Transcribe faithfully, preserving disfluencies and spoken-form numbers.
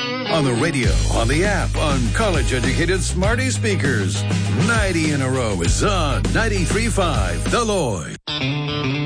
On the radio, on the app, on college-educated smarty speakers. ninety in a row is on ninety-three point five The Lloyd.